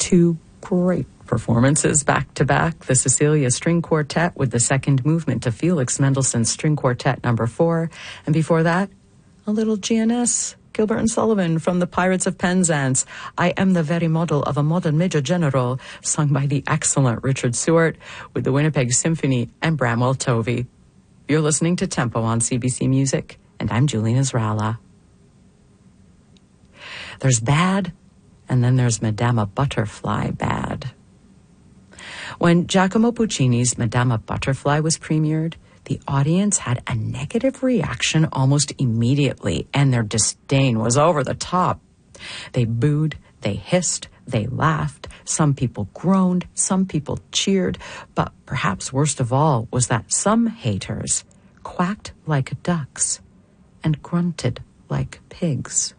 two great performances back to back. The Cecilia String Quartet with the second movement to Felix Mendelssohn's String Quartet No. 4. And before that, a little GNS, Gilbert and Sullivan from the Pirates of Penzance. I am the very model of a modern Major General, sung by the excellent Richard Stewart with the Winnipeg Symphony and Bramwell Tovey. You're listening to Tempo on CBC Music, and I'm Julie Nasrallah. There's bad, and then there's Madama Butterfly bad. When Giacomo Puccini's Madama Butterfly was premiered, the audience had a negative reaction almost immediately, and their disdain was over the top. They booed, they hissed, they laughed. Some people groaned, some people cheered, but perhaps worst of all was that some haters quacked like ducks and grunted like pigs.